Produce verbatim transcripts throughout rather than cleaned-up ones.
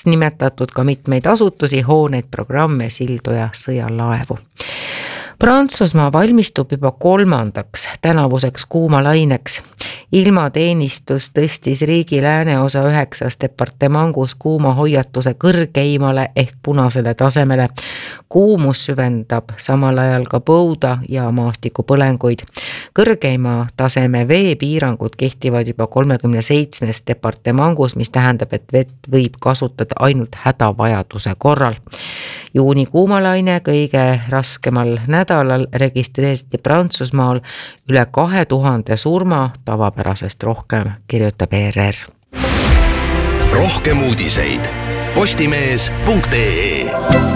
nimetatud ka mitmeid asutusi, hooneid, programme, sildu ja sõjalaevu. Prantsusmaa valmistub juba kolmandaks tänavuseks kuumalaineks. Ilmateenistus tõstis riigi lääneosa üheksas departemangus kuuma hoiatuse kõrgeimale ehk punasele tasemele. Kuumus süvendab samal ajal ka põuda ja maastikupõlenguid. Kõrgeima taseme veepiirangud kehtivad juba kolmekümne seitsmes departemangus, mis tähendab, et vett võib kasutada ainult hädavajaduse korral. Juuni kuumalaine kõige raskemal nädalal registreeriti Prantsusmaal üle kahe tuhande surma, tavapärasest rohkem, kirjutab E R R. Rohkem uudiseid postimees punkt ee.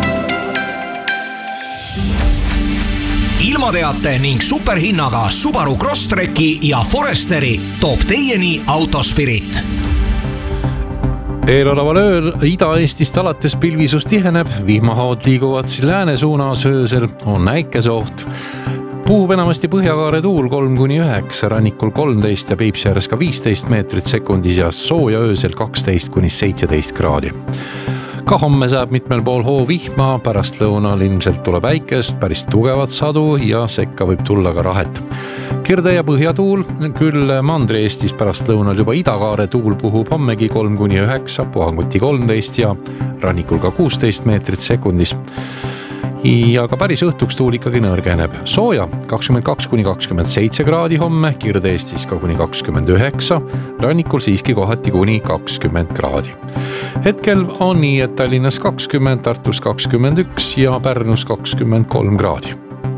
Ilmateate ning superhinnaga Subaru Crosstreki ja Foresteri toob teieni Autospirit. Eeloleval ööl Ida-Eestist alates pilvisus tiheneb, vihmahaod liiguvad lääne suunas, öösel on äikeseoht. Puhub enamasti põhjakaare tuul kolm kuni üheksa, rannikul kolmteist ja Peipsi ääres ka viisteist meetrit sekundis ja sooja öösel kaksteist kuni seitseteist kraadi. Ka homme saab mitmel pool hoo vihma, pärast lõunal ilmselt tuleb äikest, päris tugevat sadu ja sekka võib tulla ka rahet. Kirde ja põhjatuul, küll Mandri-Eestis pärast lõunal juba idakaare tuul puhub hommegi kolm kuni üheksa, puhanguti kolmteist ja rannikul ka kuusteist meetrit sekundis. Ja ka päris õhtuks tuul ikkagi nõrgeneb. Sooja kakskümmend kaks kuni kakskümmend seitse kraadi homme, Kirde-Eestis ka kuni kakskümmend üheksa, rannikul siiski kohati kuni kakskümmend kraadi. Hetkel on nii, et Tallinnas kakskümmend, Tartus kakskümmend üks ja Pärnus kakskümmend kolm kraadi.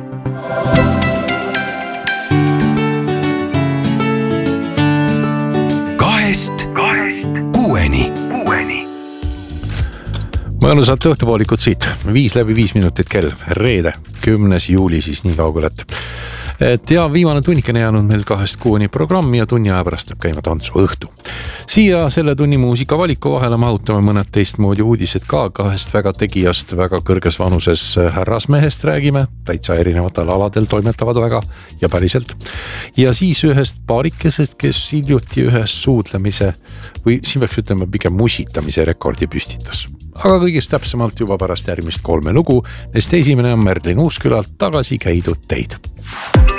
Kahest, kahest, kuueni, kuueni. Mõnusat õhtupoolikut siit, viis läbi viis minutit kell, reede, kümnes juuli siis nii kaugel, et, et ja viimane tunnikene jäänud meil kahest kuuni programmi ja tunni aja pärast tuleb käima tantsu õhtu. Siia selle tunni muusika valiku vahele mahutame mõned teistmoodi uudised ka kahest väga tegijast, väga kõrges vanuses härrasmehest räägime, täitsa erinevatel aladel toimetavad väga ja päriselt. Ja siis ühest paarikesest, kes hiljuti ühes suudlemise või siin peaks ütlema pigem musitamise rekordi püstitas. Aga kõigest täpsemalt juba pärast järgmist kolme lugu, neist esimene on Merlin Uuskülalt Tagasi käidud teid.